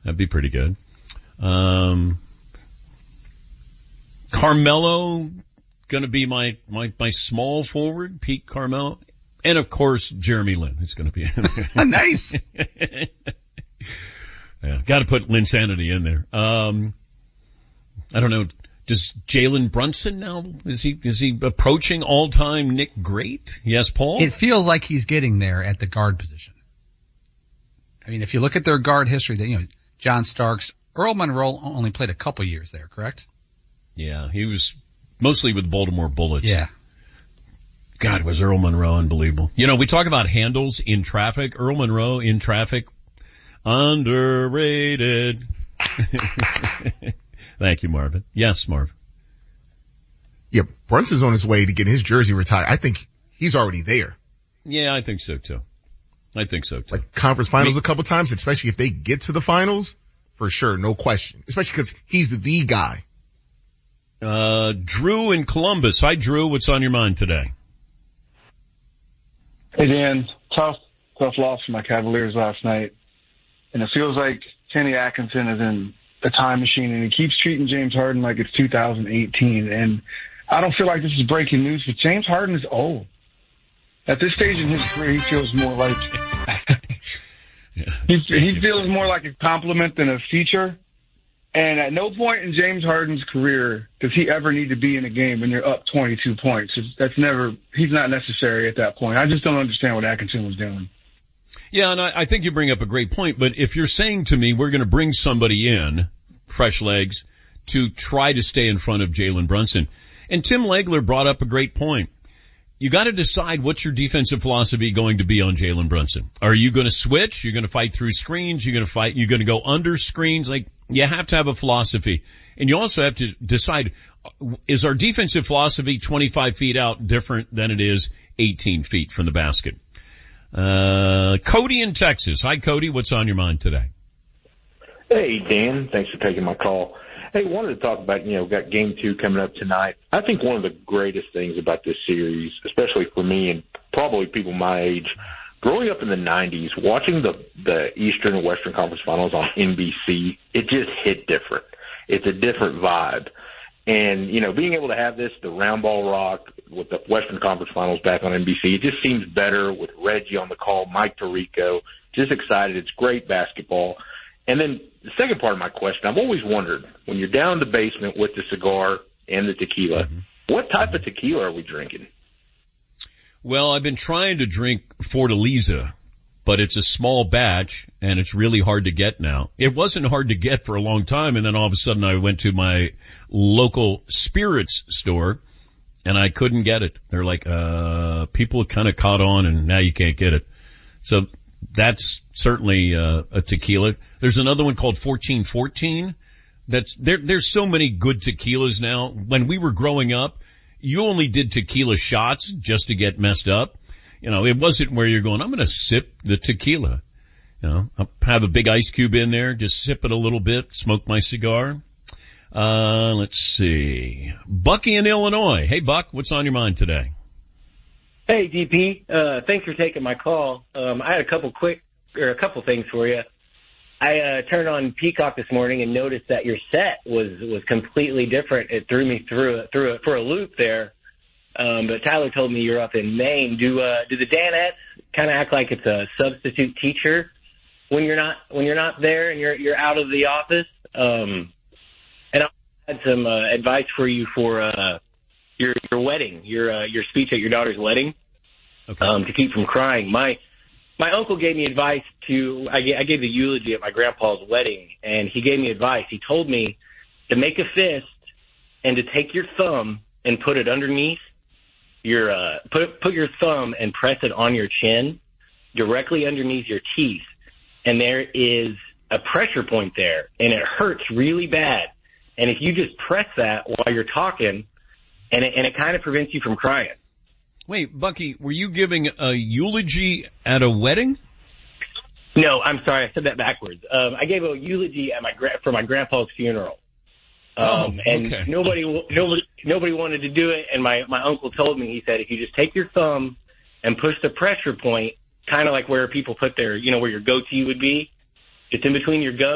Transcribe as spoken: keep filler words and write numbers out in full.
That'd be pretty good. Um, Carmelo going to be my, my, my small forward, Pete Carmelo. And of course, Jeremy Lin is going to be in there. Nice. Yeah, got to put Linsanity in there. Um, I don't know. Does Jalen Brunson now, is he, is he approaching all-time Nick Great? Yes, Paul? It feels like he's getting there at the guard position. I mean, if you look at their guard history, you know, John Starks, Earl Monroe only played a couple years there, correct? Yeah, he was mostly with Baltimore Bullets. Yeah. God, was Earl Monroe unbelievable. You know, we talk about handles in traffic. Earl Monroe in traffic, underrated. Thank you, Marvin. Yes, Marv. Yeah, Brunson's on his way to get his jersey retired. I think he's already there. Yeah, I think so too. I think so too. Like conference finals a couple times, especially if they get to the finals, for sure, no question. Especially because he's the guy. Uh, Drew in Columbus. Hi, Drew. What's on your mind today? Hey, Dan. Tough, tough loss for my Cavaliers last night. And it feels like Kenny Atkinson is in a time machine and he keeps treating James Harden like it's two thousand eighteen. And I don't feel like this is breaking news, but James Harden is old. At this stage in his career, he feels more like, yeah. he, he feels more like a compliment than a feature. And at no point in James Harden's career does he ever need to be in a game when you're up twenty-two points. That's never, he's not necessary at that point. I just don't understand what Atkinson was doing. Yeah, and I, I think you bring up a great point, but if you're saying to me we're going to bring somebody in, fresh legs, to try to stay in front of Jalen Brunson, and Tim Legler brought up a great point. You got to decide what's your defensive philosophy going to be on Jalen Brunson. Are you going to switch? You're going to fight through screens? You're going to fight, you're going to go under screens? Like, you have to have a philosophy. And you also have to decide, is our defensive philosophy twenty-five feet out different than it is eighteen feet from the basket? Uh, Cody in Texas. Hi, Cody. What's on your mind today? Hey, Dan. Thanks for taking my call. Hey, wanted to talk about, you know, got game two coming up tonight. I think one of the greatest things about this series, especially for me and probably people my age, growing up in the nineties, watching the, the Eastern and Western Conference Finals on N B C, it just hit different. It's a different vibe. And, you know, being able to have this, the round ball rock with the Western Conference Finals back on N B C, it just seems better with Reggie on the call, Mike Tirico. Just excited. It's great basketball. And then the second part of my question, I've always wondered, when you're down in the basement with the cigar and the tequila, mm-hmm. what type of tequila are we drinking? Well, I've been trying to drink Fortaleza, but it's a small batch, and it's really hard to get now. It wasn't hard to get for a long time, and then all of a sudden I went to my local spirits store, and I couldn't get it. They're like, uh, people kind of caught on, and now you can't get it. So that's certainly uh, a tequila. There's another one called fourteen fourteen. That's there. There's so many good tequilas now. When we were growing up, you only did tequila shots just to get messed up. You know, it wasn't where you're going, I'm going to sip the tequila. You know, I'll have a big ice cube in there, just sip it a little bit, smoke my cigar. Uh, let's see. Bucky in Illinois. Hey, Buck, what's on your mind today? Hey, D P. Uh, thanks for taking my call. Um, I had a couple quick, or a couple things for you. I, uh, turned on Peacock this morning and noticed that your set was, was completely different. It threw me through a, through a, for a loop there. Um, but Tyler told me you're up in Maine. Do, uh, do the Danettes kind of act like it's a substitute teacher when you're not, when you're not there and you're, you're out of the office? Um, and I had some, uh, advice for you for, uh, your, your wedding, your, uh, your speech at your daughter's wedding. Okay. Um, to keep from crying. My, my uncle gave me advice to, I gave, I gave the eulogy at my grandpa's wedding, and he gave me advice. He told me to make a fist and to take your thumb and put it underneath your, uh, put, put your thumb and press it on your chin directly underneath your teeth. And there is a pressure point there, and it hurts really bad. And if you just press that while you're talking, and it, and it kind of prevents you from crying. Wait, Bucky, were you giving a eulogy at a wedding? No, I'm sorry. I said that backwards. Um, I gave a eulogy at my gra- for my grandpa's funeral. Um, oh, okay. And nobody, nobody, nobody wanted to do it. And my, my uncle told me, he said, if you just take your thumb and push the pressure point, kind of like where people put their, you know, where your goatee would be, just in between your gums.